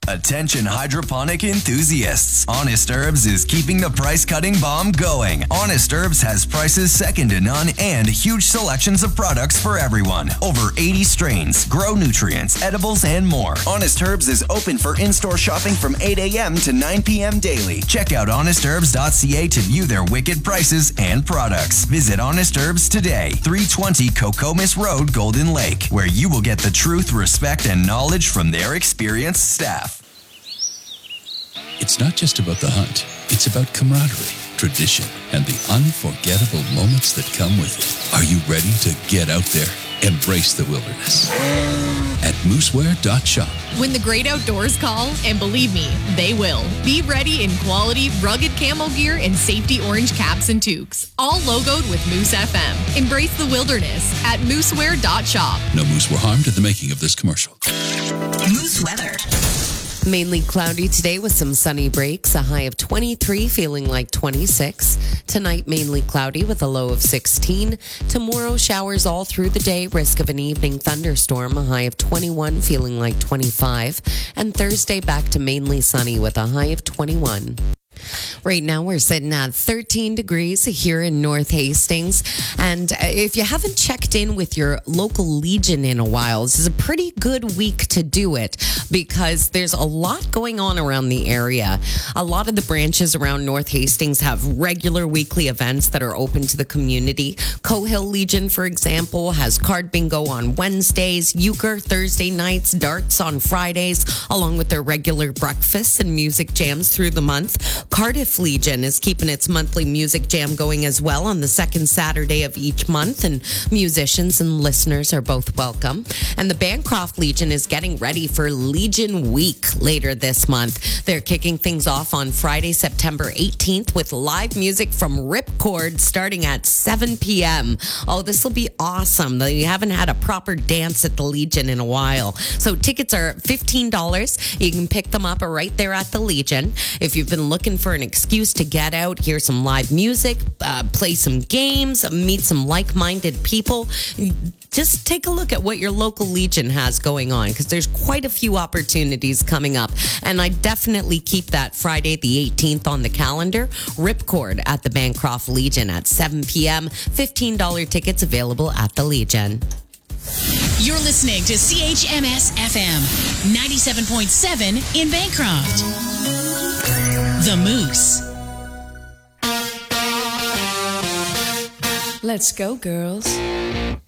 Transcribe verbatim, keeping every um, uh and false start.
Attention hydroponic enthusiasts. Honest Herbs is keeping the price-cutting bomb going. Honest Herbs has prices second to none and huge selections of products for everyone. Over eighty strains, grow nutrients, edibles, and more. Honest Herbs is open for in-store shopping from eight a.m. to nine p.m. daily. Check out honest herbs dot c a to view their wicked prices and products. Visit Honest Herbs today, three twenty Cocomas Road, Golden Lake, where you will get the truth, respect, and knowledge from their experienced staff. It's not just about the hunt. It's about camaraderie, tradition, and the unforgettable moments that come with it. Are you ready to get out there? Embrace the wilderness at mooseware dot shop. When the great outdoors call, and believe me, they will. Be ready in quality, rugged camo gear and safety orange caps and toques. All logoed with Moose F M. Embrace the wilderness at mooseware dot shop. No moose were harmed at the making of this commercial. Moose weather. Mainly cloudy today with some sunny breaks. A high of twenty-three, feeling like twenty-six. Tonight, mainly cloudy with a low of sixteen. Tomorrow, showers all through the day. Risk of an evening thunderstorm. A high of twenty-one, feeling like twenty-five. And Thursday, back to mainly sunny with a high of twenty-one. Right now, we're sitting at thirteen degrees here in North Hastings. And if you haven't checked in with your local Legion in a while, this is a pretty good week to do it because there's a lot going on around the area. A lot of the branches around North Hastings have regular weekly events that are open to the community. Cohill Legion, for example, has card bingo on Wednesdays, euchre Thursday nights, darts on Fridays, along with their regular breakfasts and music jams through the month. Cardiff Legion is keeping its monthly music jam going as well on the second Saturday of each month, and musicians and listeners are both welcome. And the Bancroft Legion is getting ready for Legion Week later this month. They're kicking things off on Friday, September eighteenth with live music from Ripcord starting at seven p.m. Oh, this will be awesome. You haven't had a proper dance at the Legion in a while. So tickets are fifteen dollars. You can pick them up right there at the Legion. If you've been looking for an excuse to get out, hear some live music, uh, play some games, meet some like-minded people, just take a look at what your local Legion has going on because there's quite a few opportunities coming up. And I definitely keep that Friday the eighteenth on the calendar. Ripcord at the Bancroft Legion at seven p.m. fifteen dollars tickets available at the Legion. You're listening to C H M S F M ninety-seven point seven in Bancroft. The Moose. Let's go, girls.